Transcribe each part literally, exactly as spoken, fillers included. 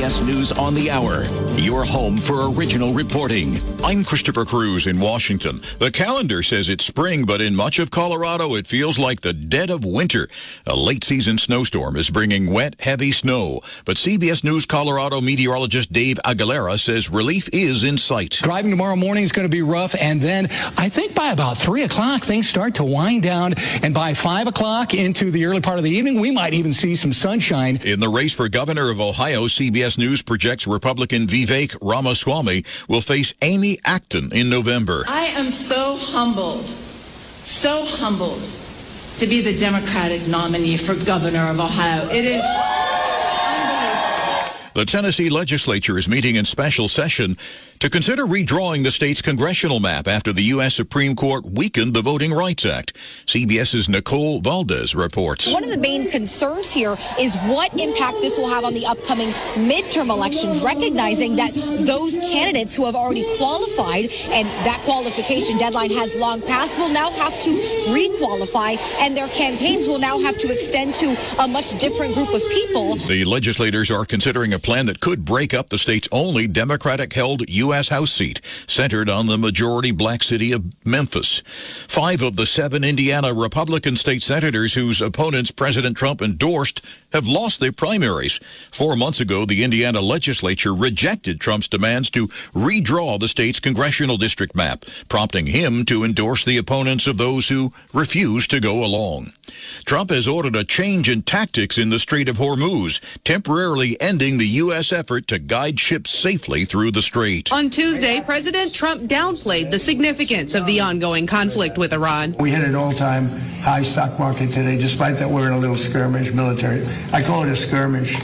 S News on the Hour, your home for original reporting. I'm Christopher Cruz in Washington. The calendar says it's spring, but in much of Colorado, it feels like the dead of winter. A late-season snowstorm is bringing wet, heavy snow. But C B S News Colorado meteorologist Dave Aguilera says relief is in sight. Driving tomorrow morning is going to be rough, and then I think by about three o'clock, things start to wind down, and by five o'clock into the early part of the evening, we might even see some sunshine. In the race for governor of Ohio, C B S News projects Republican Vivek Ramaswamy will face Amy Acton in November. I am so humbled, so humbled to be the Democratic nominee for governor of Ohio. It is unbelievable. The Tennessee legislature is meeting in special session to consider redrawing the state's congressional map after the U S Supreme Court weakened the Voting Rights Act. CBS's Nicole Valdez reports. One of the main concerns here is what impact this will have on the upcoming midterm elections, recognizing that those candidates who have already qualified and that qualification deadline has long passed will now have to re-qualify, and their campaigns will now have to extend to a much different group of people. The legislators are considering a plan that could break up the state's only Democratic-held U S House seat, centered on the majority black city of Memphis. Five of the seven Indiana Republican state senators whose opponents President Trump endorsed have lost their primaries. Four months ago, the Indiana legislature rejected Trump's demands to redraw the state's congressional district map, prompting him to endorse the opponents of those who refused to go along. Trump has ordered a change in tactics in the Strait of Hormuz, temporarily ending the U S effort to guide ships safely through the strait. On Tuesday, President Trump downplayed the significance of the ongoing conflict with Iran. We hit an all-time high stock market today, despite that we're in a little skirmish, military. I call it a skirmish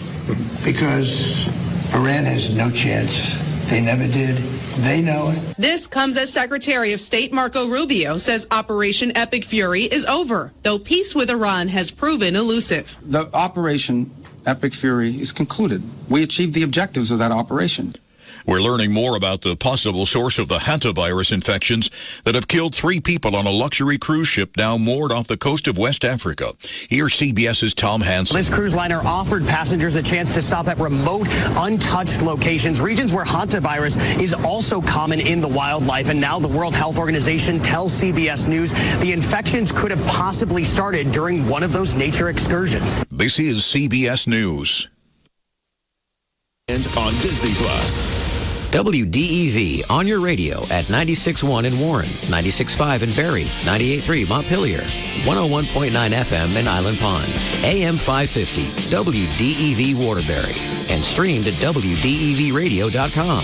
because Iran has no chance. They never did. They know it. This comes as Secretary of State Marco Rubio says Operation Epic Fury is over, though peace with Iran has proven elusive. The Operation Epic Fury is concluded. We achieved the objectives of that operation. We're learning more about the possible source of the hantavirus infections that have killed three people on a luxury cruise ship now moored off the coast of West Africa. Here's CBS's Tom Hansen. This cruise liner offered passengers a chance to stop at remote, untouched locations, regions where hantavirus is also common in the wildlife. And now the World Health Organization tells C B S News the infections could have possibly started during one of those nature excursions. This is C B S News. And on Disney Plus. W D E V on your radio at ninety-six point one in Warren, ninety-six point five in Barrie, ninety-eight point three Montpelier, one oh one point nine F M in Island Pond, A M five fifty, W D E V Waterbury, and streamed at W D E V radio dot com.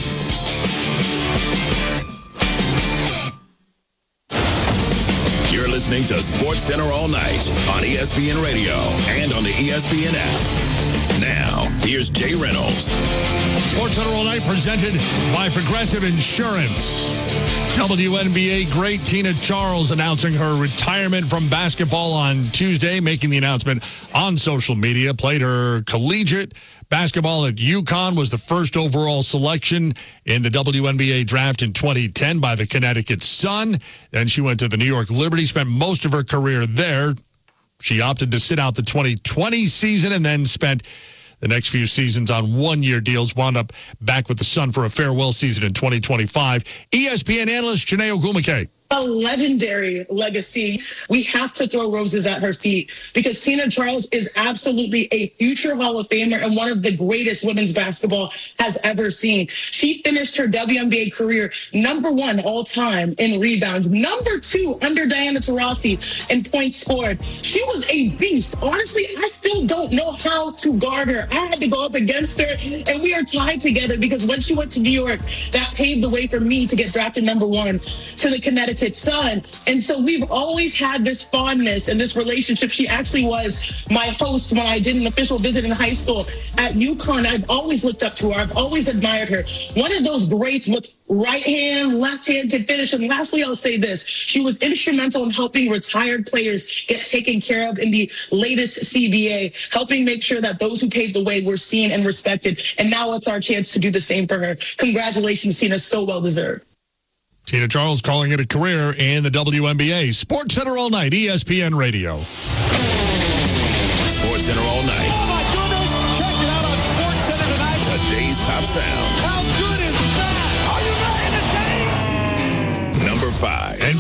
You're listening to Sports Center all night on E S P N Radio and on the E S P N app. Now, here's Jay Reynolds. Sports Center all night presented by Progressive Insurance. W N B A great Tina Charles announcing her retirement from basketball on Tuesday, making the announcement on social media. Played her collegiate basketball at UConn, was the first overall selection in the W N B A draft in twenty ten by the Connecticut Sun. Then she went to the New York Liberty, spent most of her career there. She opted to sit out the twenty twenty season and then spent the next few seasons on one-year deals, wound up back with the Sun for a farewell season in twenty twenty-five. E S P N analyst Janae Ogumake. A legendary legacy. We have to throw roses at her feet because Tina Charles is absolutely a future Hall of Famer and one of the greatest women's basketball has ever seen. She finished her W N B A career number one all time in rebounds, number two under Diana Taurasi in points scored. She was a beast. Honestly, I still don't know how to guard her. I had to go up against her, and we are tied together because when she went to New York, that paved the way for me to get drafted number one to the Connecticut Sun. And so we've always had this fondness and this relationship. She actually was my host when I did an official visit in high school at UConn. I've always looked up to her. I've always admired her. One of those greats with right hand, left hand can finish. And lastly, I'll say this. She was instrumental in helping retired players get taken care of in the latest C B A, helping make sure that those who paved the way were seen and respected. And now it's our chance to do the same for her. Congratulations, Tina. So well deserved. Tina Charles calling it a career in the W N B A. Sports Center all night, E S P N Radio. Sports Center all night. Oh, my goodness. Check it out on Sports Center tonight.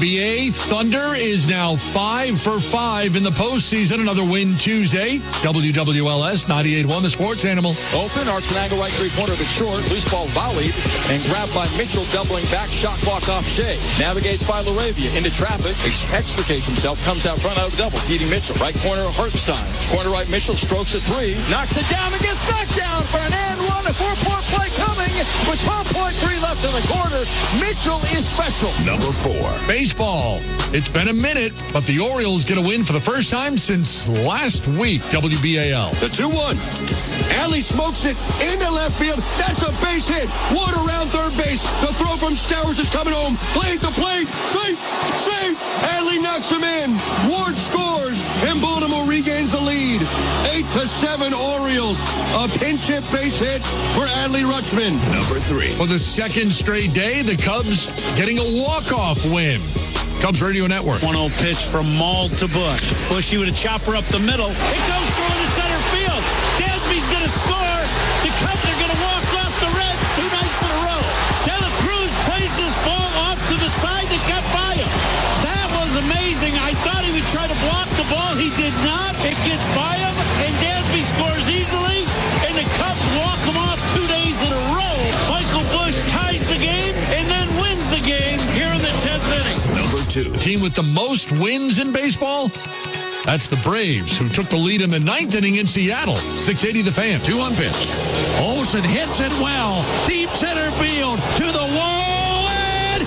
B A, Thunder is now five for five in the postseason. Another win Tuesday. W W L S ninety-eight one, the sports animal. Open, arcs an angle right three-pointer, but short. Loose ball volleyed and grabbed by Mitchell, doubling back, shot clock off Shea. Navigates by LaRavia into traffic, ex- extricates himself, comes out front out of double, feeding Mitchell. Right corner of Hartenstein. Corner right, Mitchell strokes a three, knocks it down and gets back down for an and one. A four-point play coming with twelve point three left in the quarter. Mitchell is special. Number four. Baseball. It's been a minute, but the Orioles get a win for the first time since last week. W B A L. The two one. Adley smokes it into left field. That's a base hit. Ward around third base. The throw from Stowers is coming home. Play at the plate. Safe. Safe. Adley knocks him in. Ward scores, and Baltimore regains the lead. Eight to seven Orioles. A pinch hit base hit for Adley Rutschman. Number three. For the second straight day, the Cubs getting a walk-off win. Cubs Radio Network. one oh pitch from Maul to Bush. Bushy with a chopper up the middle. It goes through into center field. Dansby's going to score. The Cubs are going to walk off the Reds two nights in a row. De La Cruz plays this ball off to the side that got by him. That was amazing. I thought he would try to block the ball. He did not. It gets by him, and Dansby scores easily, and the Cubs walk him off two days in a row. Michael Bush ties the game and then wins the game here in the tenth inning. Number two. The team with the most wins in baseball? That's the Braves, who took the lead in the ninth inning in Seattle. six eighty The Fan. Two on pitch. Olsen hits it well. Deep center field to the wall and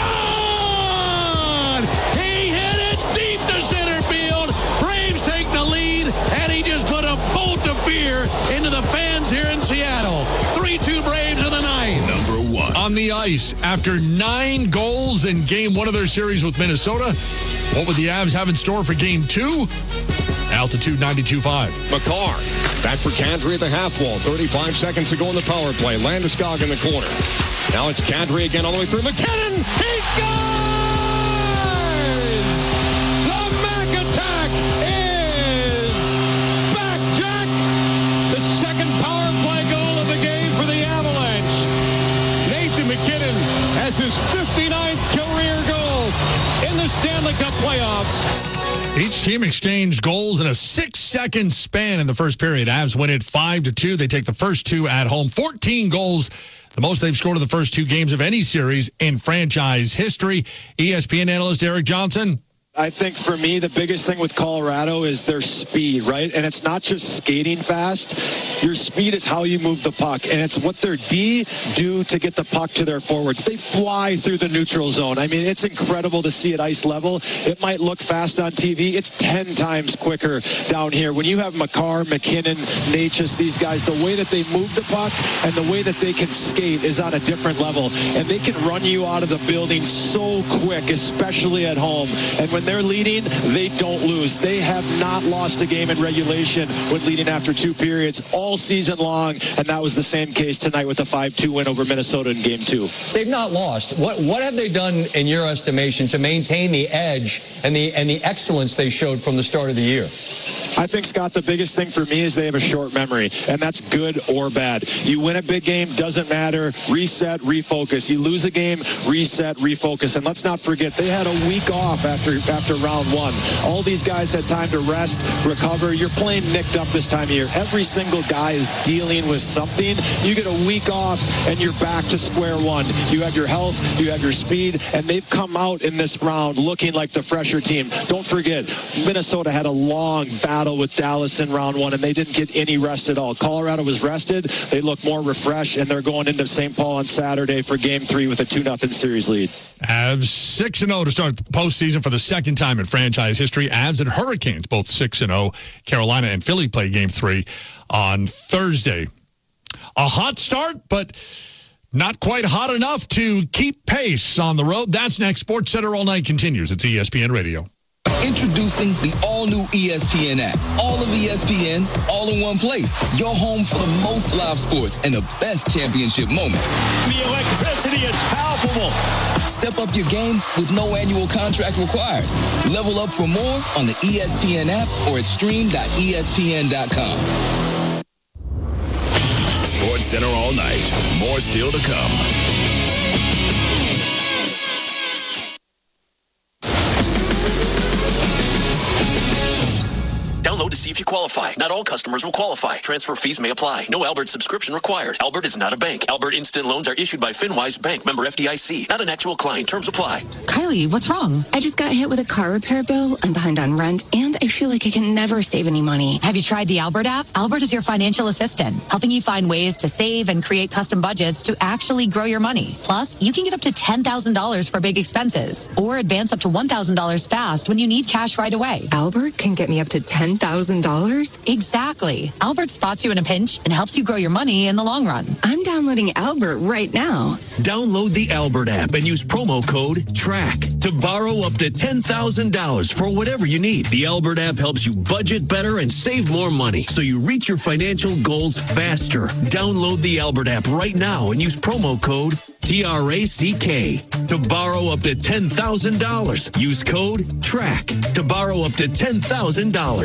gone! He hit it deep to center field. Braves take the lead, and he just put a bolt of fear into the fans here in Seattle. three two Braves in the ninth. Number one. On the ice, after nine goals in game one of their series with Minnesota, what would the Avs have in store for game two? Altitude ninety-two point five. McCarr back for Kadri at the half wall. thirty-five seconds to go in the power play. Landeskog in the corner. Now it's Kadri again all the way through. McKinnon! He scores! The Mac attack is back, Jack! The second power play goal of the game for the Avalanche. Nathan McKinnon has his fifty-ninth career goal in the Stanley Cup playoffs. Each team exchanged goals in a six-second span in the first period. Avs win it five to two. They take the first two at home. fourteen goals, the most they've scored in the first two games of any series in franchise history. E S P N analyst Eric Johnson. I think for me, the biggest thing with Colorado is their speed, right? And it's not just skating fast. Your speed is how you move the puck, and it's what their D do to get the puck to their forwards. They fly through the neutral zone. I mean, it's incredible to see at ice level. It might look fast on T V. It's ten times quicker down here. When you have Makar, McKinnon, Natchez, these guys, the way that they move the puck and the way that they can skate is on a different level. And they can run you out of the building so quick, especially at home. And when they're leading, they don't lose. They have not lost a game in regulation when leading after two periods all season long, and that was the same case tonight with the five two win over Minnesota in game two. They've not lost. What what have they done, in your estimation, to maintain the edge and the and the excellence they showed from the start of the year? I think, Scott, the biggest thing for me is they have a short memory, and that's good or bad. You win a big game, doesn't matter. Reset, refocus. You lose a game, reset, refocus. And let's not forget, they had a week off after after round one. All these guys had time to rest, recover. You're playing nicked up this time of year. Every single guy is dealing with something. You get a week off, and you're back to square one. You have your health, you have your speed, and they've come out in this round looking like the fresher team. Don't forget, Minnesota had a long battle with Dallas in round one, and they didn't get any rest at all. Colorado was rested. They look more refreshed, and they're going into Saint Paul on Saturday for game three with a two nothing series lead. Avs six and oh to start the postseason for the second time in franchise history. Avs and Hurricanes both six and oh. Carolina and Philly play game three on Thursday. A hot start, but not quite hot enough to keep pace on the road. That's next. Sports Center All Night continues. It's E S P N Radio. Introducing the all-new E S P N app. All of E S P N, all in one place. Your home for the most live sports and the best championship moments. The electricity is palpable. Step up your game with no annual contract required. Level up for more on the E S P N app or at stream dot E S P N dot com. Sports Center All Night. More still to come. you qualify. Not all customers will qualify. Transfer fees may apply. No Albert subscription required. Albert is not a bank. Albert Instant Loans are issued by FinWise Bank, member F D I C. Not an actual client. Terms apply. Kylie, what's wrong? I just got hit with a car repair bill. I'm behind on rent, and I feel like I can never save any money. Have you tried the Albert app? Albert is your financial assistant, helping you find ways to save and create custom budgets to actually grow your money. Plus, you can get up to ten thousand dollars for big expenses, or advance up to one thousand dollars fast when you need cash right away. Albert can get me up to ten thousand dollars? Exactly. Albert spots you in a pinch and helps you grow your money in the long run. I'm downloading Albert right now. Download the Albert app and use promo code TRACK to borrow up to ten thousand dollars for whatever you need. The Albert app helps you budget better and save more money so you reach your financial goals faster. Download the Albert app right now and use promo code T R A C K to borrow up to ten thousand dollars. Use code TRACK to borrow up to ten thousand dollars.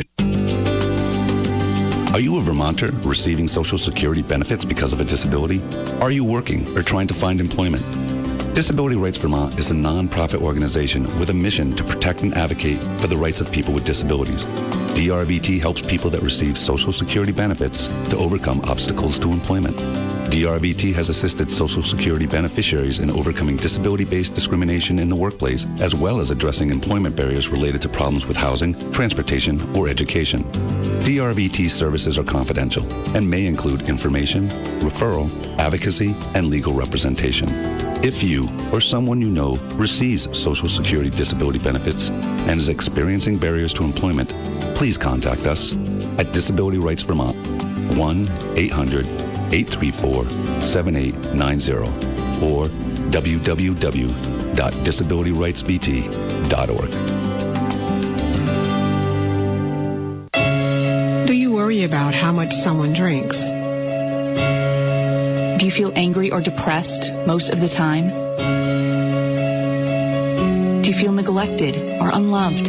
Are you a Vermonter receiving Social Security benefits because of a disability? Are you working or trying to find employment? Disability Rights Vermont is a non-profit organization with a mission to protect and advocate for the rights of people with disabilities. D R V T helps people that receive Social Security benefits to overcome obstacles to employment. D R V T has assisted Social Security beneficiaries in overcoming disability-based discrimination in the workplace, as well as addressing employment barriers related to problems with housing, transportation, or education. D R V T services are confidential and may include information, referral, advocacy, and legal representation. If you or someone you know receives Social Security disability benefits and is experiencing barriers to employment, please contact us at Disability Rights Vermont, one eight hundred eight three four seven eight nine zero or w w w dot disability rights v t dot org. Do you worry about how much someone drinks? Do you feel angry or depressed most of the time? Do you feel neglected or unloved?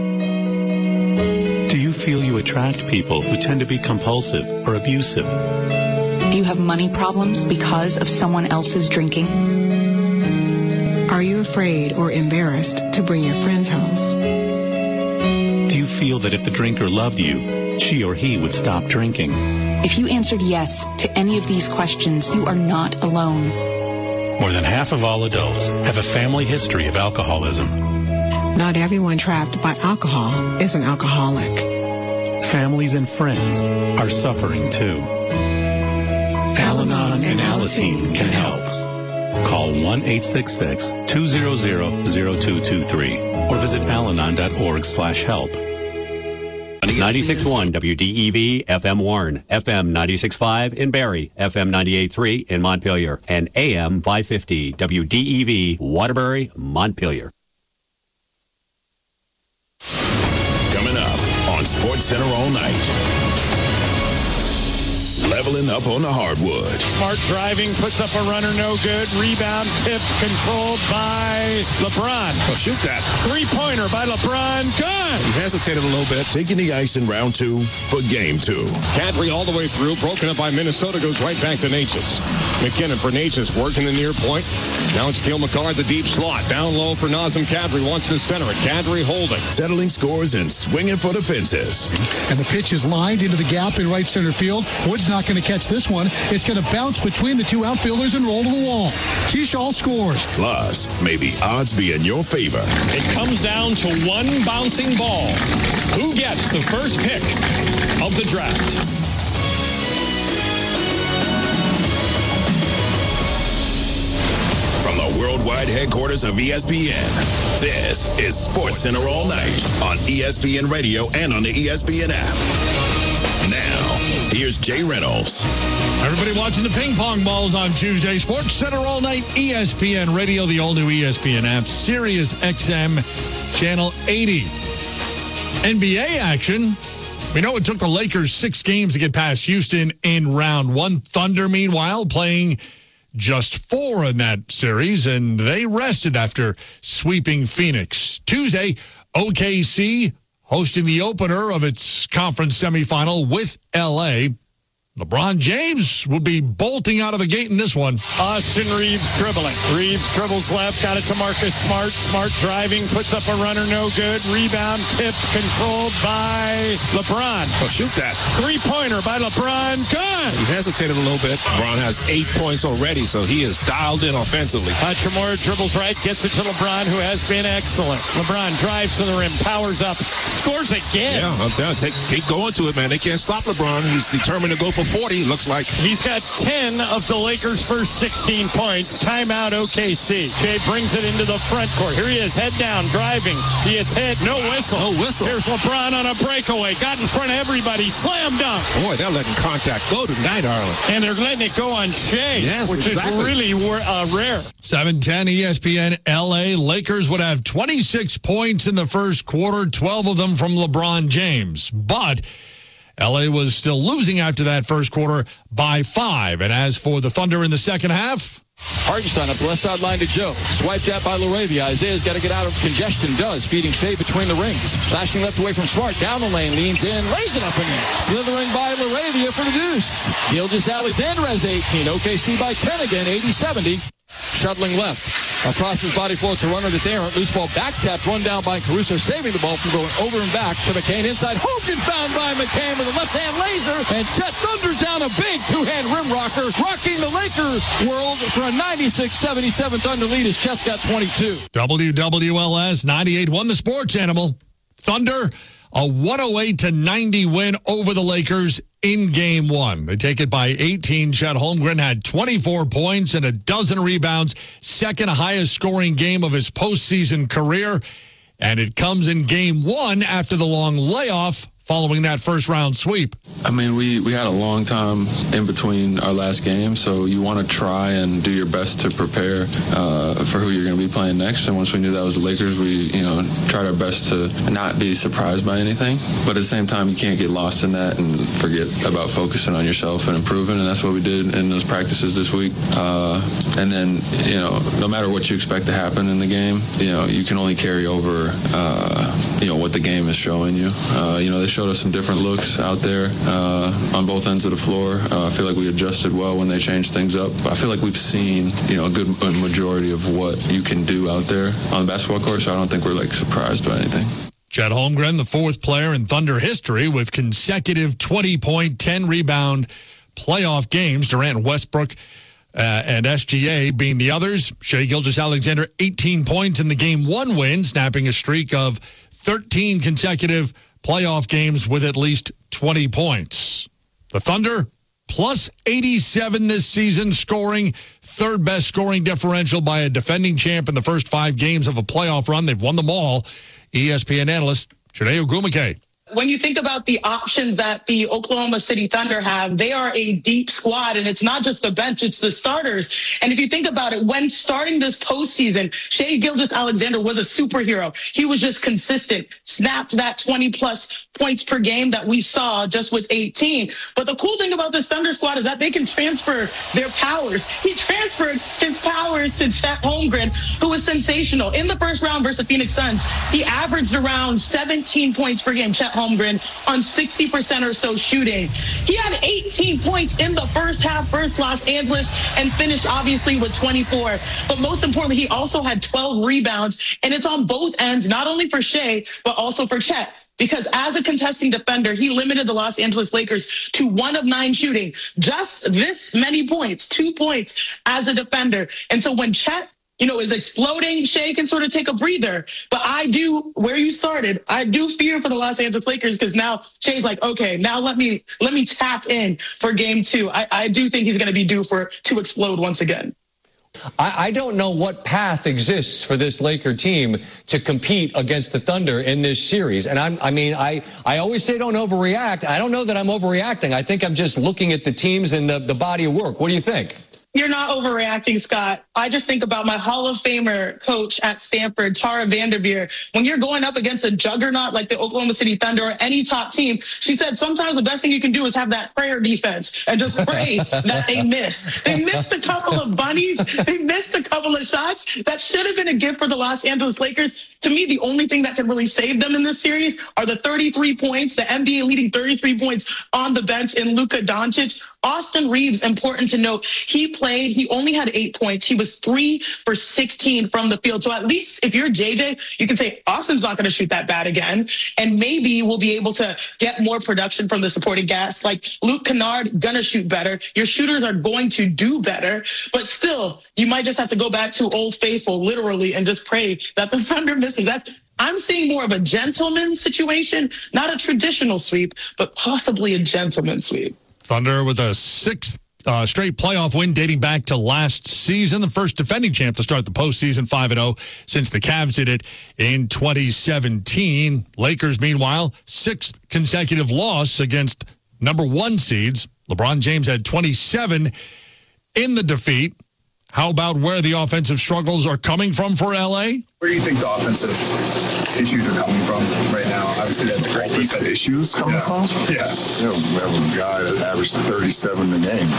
Do you feel you attract people who tend to be compulsive or abusive? Do you have money problems because of someone else's drinking? Are you afraid or embarrassed to bring your friends home? Do you feel that if the drinker loved you, she or he would stop drinking? If you answered yes to any of these questions, you are not alone. More than half of all adults have a family history of alcoholism. Not everyone trapped by alcohol is an alcoholic. Families and friends are suffering too. Al-Anon and Alateen can help. Call one eight six six two zero zero zero two two three or visit alanon dot org slash help. ninety-six point one W D E V F M Warren, F M ninety-six point five in Barrie, F M ninety-eight point three in Montpelier, and A M five fifty W D E V Waterbury, Montpelier. Coming up on Sports Center all night. Leveling up on the hardwood. Smart driving, puts up a runner, no good. Rebound, tip, controlled by LeBron. Oh, shoot that. Three-pointer by LeBron. Good. He hesitated a little bit. Taking the ice in round two for game two. Kadri all the way through, broken up by Minnesota, goes right back to Natchez. McKinnon for Natchez, working the near point. Now it's Cale Makar at the deep slot. Down low for Nazem Kadri, wants to center it. Kadri holding. Settling scores and swinging for the fences. And the pitch is lined into the gap in right center field. Wood's not going to catch this one. It's going to bounce between the two outfielders and roll to the wall. Keyshaw scores. Plus, maybe odds be in your favor. It comes down to one bouncing ball. Who gets the first pick of the draft? From the worldwide headquarters of E S P N, this is Sports Center all night on E S P N Radio and on the E S P N app. Now, here's Jay Reynolds. Everybody watching the ping pong balls on Tuesday. Sports Center all night, E S P N Radio, the all-new E S P N app, Sirius X M, Channel eighty. N B A action. We know it took the Lakers six games to get past Houston in round one. Thunder, meanwhile, playing just four in that series, and they rested after sweeping Phoenix. Tuesday, O K C hosting the opener of its conference semifinal with L A. LeBron James will be bolting out of the gate in this one. Austin Reeves dribbling. Reeves dribbles left, got it to Marcus Smart. Smart driving, puts up a runner, no good. Rebound, tip, controlled by LeBron. Oh, shoot that. Three-pointer by LeBron. Good. He hesitated a little bit. LeBron has eight points already, so he is dialed in offensively. Hachimura dribbles right, gets it to LeBron, who has been excellent. LeBron drives to the rim, powers up, scores again. Yeah, I'm telling you, take, keep going to it, man. They can't stop LeBron. He's determined to go for forty, looks like. He's got ten of the Lakers' first sixteen points. Timeout O K C. Shea brings it into the front court. Here he is, head down, driving. He hits hit, no whistle. No whistle. Here's LeBron on a breakaway. Got in front of everybody, slam dunk. Boy, they're letting contact go tonight, Arlen. And they're letting it go on Shea, yes, which exactly. is really uh, rare. seven ten E S P N L A. Lakers would have twenty-six points in the first quarter, twelve of them from LeBron James. But L A was still losing after that first quarter by five. And as for the Thunder in the second half, Hartenstein up the left sideline to Joe. Swiped at by LaRavia. Isaiah's got to get out of congestion. Does. Feeding Shea between the rings. Flashing left away from Smart. Down the lane. Leans in. Lays it up in there. Slithering by LaRavia for the deuce. Gilgeous-Alexander has eighteen. O K C by ten again. eighty seventy. Shuttling left. Across his body floats a runner that's errant. Loose ball back tapped. Run down by Caruso. Saving the ball from going over and back to McCain. Inside. Hogan found by McCain with a left-hand laser. And Chet thunders down a big two-hand rim rocker. Rocking the Lakers world for a ninety-six seventy-seven Thunder lead as Chet's got twenty-two. W W L S ninety-eight won the sports animal. Thunder, a one oh eight to ninety win over the Lakers in game one. They take it by eighteen. Chet Holmgren had twenty-four points and a dozen rebounds, second highest scoring game of his postseason career. And it comes in game one after the long layoff following that first round sweep. I mean, we, we had a long time in between our last game, so you want to try and do your best to prepare uh, for who you're going to be playing next. And once we knew that was the Lakers, we, you know, tried our best to not be surprised by anything. But at the same time, you can't get lost in that and forget about focusing on yourself and improving. And that's what we did in those practices this week. Uh, and then, you know, no matter what you expect to happen in the game, you know, you can only carry over, uh, you know, what the game is showing you. Uh, you know, they showed us some different looks out there uh, on both ends of the floor. Uh, I feel like we adjusted well when they changed things up. But I feel like we've seen, you know, a good majority of what you can do out there on the basketball court. So I don't think we're like surprised by anything. Chet Holmgren, the fourth player in Thunder history with consecutive twenty-point, ten-rebound playoff games. Durant, Westbrook, uh, and S G A being the others. Shea Gilgeous-Alexander, eighteen points in the game one win, snapping a streak of thirteen consecutive playoff games with at least twenty points. The Thunder, plus eighty-seven this season, scoring third best scoring differential by a defending champ in the first five games of a playoff run. They've won them all. E S P N analyst Chiney Ogwumike. When you think about the options that the Oklahoma City Thunder have, they are a deep squad, and it's not just the bench, it's the starters. And if you think about it, when starting this postseason, Shea Gilgeous-Alexander was a superhero. He was just consistent, snapped that twenty-plus points per game that we saw just with eighteen. But the cool thing about this Thunder squad is that they can transfer their powers. He transferred his powers to Chet Holmgren, who was sensational. In the first round versus the Phoenix Suns, he averaged around seventeen points per game. Chet Holmgren on sixty percent or so shooting. He had eighteen points in the first half versus Los Angeles and finished obviously with twenty-four. But most importantly, he also had twelve rebounds, and it's on both ends, not only for Shea, but also for Chet. Because as a contesting defender, he limited the Los Angeles Lakers to one of nine shooting, just this many points, two points as a defender. And so when Chet, you know, is exploding, Shea can sort of take a breather. But I do, where you started, I do fear for the Los Angeles Lakers because now Shea's like, okay, now let me let me tap in for game two. I, I do think he's going to be due for to explode once again. I, I don't know what path exists for this Laker team to compete against the Thunder in this series. And I'm, I mean, I, I always say don't overreact. I don't know that I'm overreacting. I think I'm just looking at the teams and the, the body of work. What do you think? You're not overreacting, Scott. I just think about my Hall of Famer coach at Stanford, Tara Vanderveer. When you're going up against a juggernaut like the Oklahoma City Thunder or any top team, she said sometimes the best thing you can do is have that prayer defense and just pray that they miss. They missed a couple of bunnies. They missed a couple of shots. That should have been a gift for the Los Angeles Lakers. To me, the only thing that can really save them in this series are the thirty-three points, the N B A leading thirty-three points on the bench in Luka Doncic. Austin Reeves, important to note, he played, he only had eight points. He was three for sixteen from the field. So at least if you're J J, you can say Austin's not going to shoot that bad again. And maybe we'll be able to get more production from the supporting cast. Like Luke Kennard, going to shoot better. Your shooters are going to do better. But still, you might just have to go back to Old Faithful, literally, and just pray that the Thunder misses. That's I'm seeing more of a gentleman's situation, not a traditional sweep, but possibly a gentleman's sweep. Thunder with a sixth uh, straight playoff win dating back to last season, the first defending champ to start the postseason five and oh since the Cavs did it in twenty seventeen. Lakers, meanwhile, sixth consecutive loss against number one seeds. LeBron James had twenty-seven in the defeat. How about where the offensive struggles are coming from for L A? Where do you think the offensive issues are coming from right now? Obviously, that's a great defense. Issues coming yeah. from? Yeah. You know, we have a guy that averaged thirty-seven a game.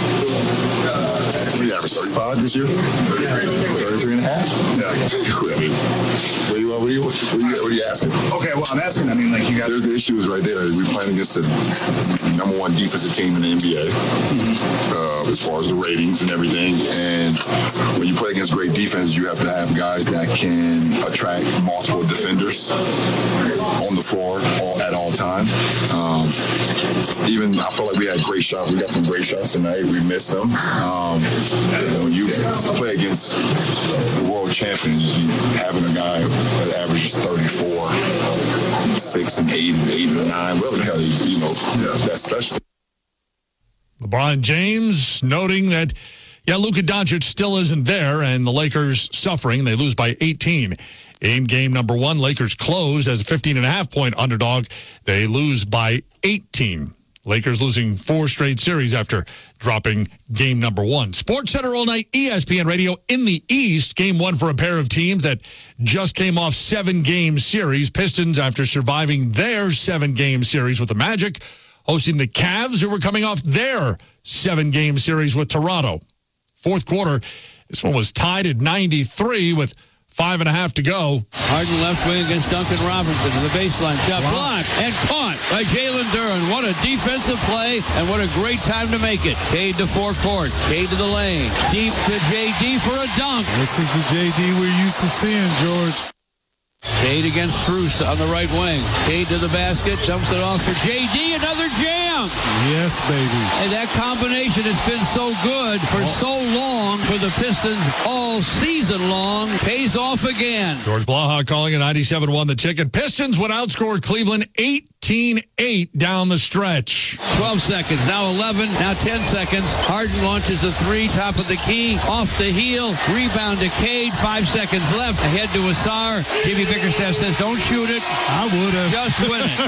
Uh, we averaged thirty-five this year? thirty-three, thirty-three and a half? Yeah. What are you, what are you, what are you, what are you asking? Okay, well, I'm asking, I mean, like, you got... There's the issues right there. We're playing against the number one defensive team in the N B A, mm-hmm. uh, as far as the ratings and everything. And when you play against great defense, you have to have guys that can attract multiple defenders on the floor all, at all time. Um, even I feel like we had great shots. We got some great shots tonight. We missed them. Um, when you play against the world champions, you, having a guy that averages thirty-four, six and eight and eight and nine, whatever the hell you, you know, that's special. LeBron James noting that, yeah, Luka Doncic still isn't there, and the Lakers suffering. They lose by eighteen in game number one. Lakers close as a fifteen and a half point underdog. They lose by eighteen. Lakers losing four straight series after dropping game number one. Sports Center all night, E S P N Radio in the East. Game one for a pair of teams that just came off seven-game series. Pistons, after surviving their seven-game series with the Magic, hosting the Cavs, who were coming off their seven-game series with Toronto. Fourth quarter, this one was tied at ninety-three with five and a half to go. Harden left wing against Duncan Robinson to the baseline. Shot blocked and caught by Jalen Duren. What a defensive play, and what a great time to make it. Cade to forecourt. Cade to the lane. Deep to J D for a dunk. This is the J D we're used to seeing, George. Cade against Strus on the right wing. Cade to the basket. Jumps it off for J D. Another jam. Yes, baby. And that combination has been so good for so long for the Pistons all season long. Pays off again. George Blaha calling it ninety-seven one the ticket. Pistons would outscore Cleveland eighteen eight down the stretch. twelve seconds. Now eleven. Now ten seconds. Harden launches a three. Top of the key. Off the heel. Rebound to Cade. Five seconds left. Ahead to Asar. Jimmy Bickerstaff says, don't shoot it. I would have. Just win it.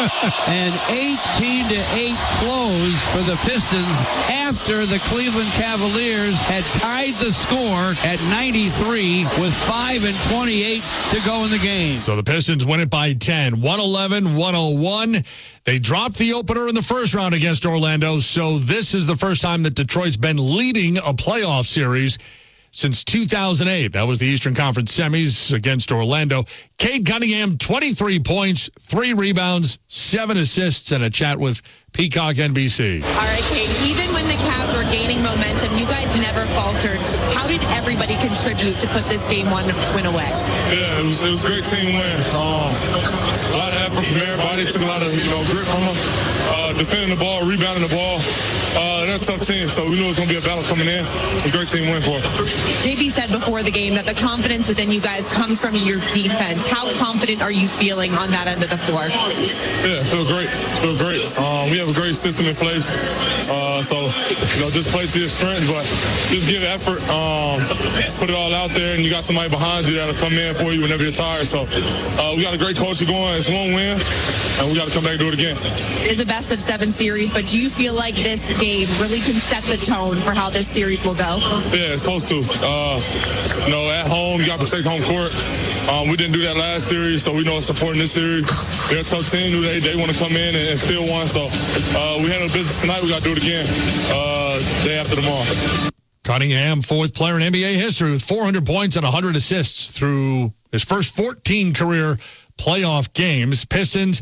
And eighteen to eight close for the Pistons after the Cleveland Cavaliers had tied the score at ninety-three with five and twenty-eight to go in the game. So the Pistons win it by ten. one eleven one oh one. They dropped the opener in the first round against Orlando, so this is the first time that Detroit's been leading a playoff series since two thousand eight. That was the Eastern Conference semis against Orlando. Cade Cunningham, twenty-three points, three rebounds, seven assists, and a chat with Peacock N B C. All right, Cade, even when the Cavs were gaining momentum, you guys never faltered. How did everybody contribute to put this game one win away? Yeah, it was, it was a great team win. Um, a lot of effort from everybody. Took a lot of you know grit from them. Uh, defending the ball, rebounding the ball. Uh, they're a tough team, so we knew it was going to be a battle coming in. It was a great team win for us. J B said before the game that the confidence within you guys comes from your defense. How confident are you feeling on that end of the floor? Yeah, feel great. Feel great. Um, we have a great system in place. Uh, so, you know, just play to your strength, but just give effort, um, put it all out there, and you got somebody behind you that'll come in for you whenever you're tired. So, uh, we got a great culture going. It's one win, and we got to come back and do it again. It is a best of seven series, but do you feel like this game really can set the tone for how this series will go? Yeah, it's supposed to. Uh, you know, at home, you got to protect home court. Um, we didn't do that last series, so we know it's important this series. They're a tough team. They, they want to come in and, and steal one. So uh, we handled business tonight. We got to do it again uh, day after tomorrow. Cunningham, fourth player in N B A history with four hundred points and one hundred assists through his first fourteen career playoff games. Pistons,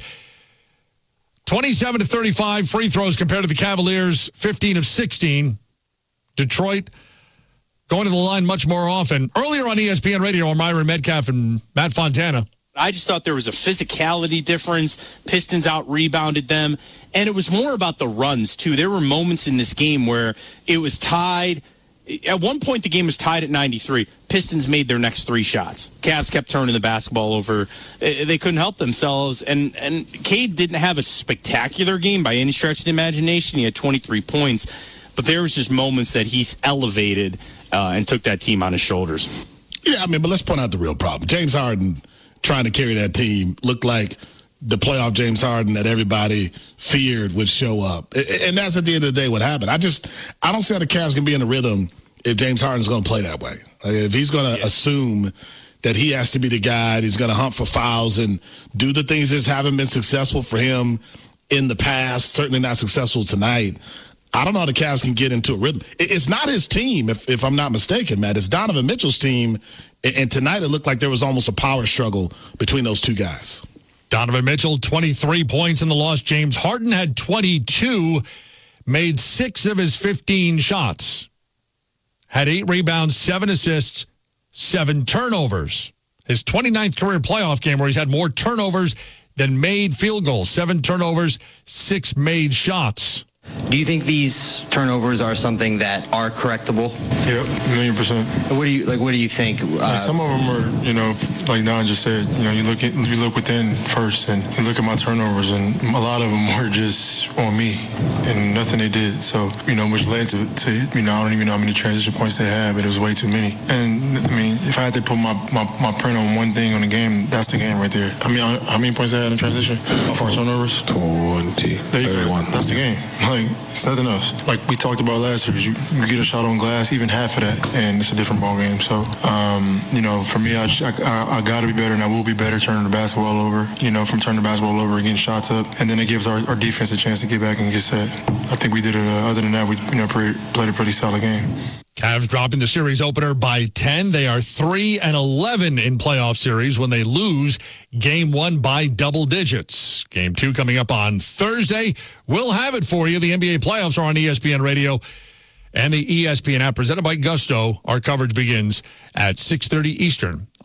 twenty-seven to thirty-five free throws compared to the Cavaliers, fifteen of sixteen. Detroit going to the line much more often. Earlier on E S P N Radio, Myron Metcalf and Matt Fontana. I just thought there was a physicality difference. Pistons out-rebounded them. And it was more about the runs, too. There were moments in this game where it was tied. At one point, the game was tied at ninety-three. Pistons made their next three shots. Cavs kept turning the basketball over. They couldn't help themselves. And, and Cade didn't have a spectacular game by any stretch of the imagination. He had twenty-three points. But there was just moments that he's elevated uh, and took that team on his shoulders. Yeah, I mean, but let's point out the real problem. James Harden trying to carry that team looked like the playoff James Harden that everybody feared would show up. And that's at the end of the day what happened. I just, I don't see how the Cavs can be in a rhythm if James Harden's going to play that way. Like if he's going to yeah. assume that he has to be the guy, he's going to hunt for fouls and do the things that haven't been successful for him in the past, certainly not successful tonight. I don't know how the Cavs can get into a rhythm. It's not his team, if, if I'm not mistaken, Matt. It's Donovan Mitchell's team. And tonight it looked like there was almost a power struggle between those two guys. Donovan Mitchell, twenty-three points in the loss. James Harden had twenty-two, made six of his fifteen shots. Had eight rebounds, seven assists, seven turnovers. His twenty-ninth career playoff game where he's had more turnovers than made field goals. Seven turnovers, six made shots. Do you think these turnovers are something that are correctable? Yep, a million percent. What do you like? What do you think? Uh, like some of them are, you know, like Don just said. You know, you look at you look within first, and you look at my turnovers, and a lot of them were just on me, and nothing they did. So, you know, which led to, to you know, I don't even know how many transition points they had, but it was way too many. And I mean, if I had to put my, my, my print on one thing on the game, that's the game right there. I mean, how many points they had in transition? How far turnovers? twenty, thirty-one. That's the game. Like, it's nothing else. Like we talked about last year, you, you get a shot on glass, even half of that, and it's a different ball game. So, um, you know, for me, I, I, I got to be better, and I will be better turning the basketball over, you know, from turning the basketball over and getting shots up. And then it gives our, our defense a chance to get back and get set. I think we did it. Uh, other than that, we, you know, pretty, played a pretty solid game. Cavs dropping the series opener by ten. They are three and eleven in playoff series when they lose game one by double digits. Game two coming up on Thursday. We'll have it for you. The N B A playoffs are on E S P N Radio and the E S P N app presented by Gusto. Our coverage begins at six thirty Eastern.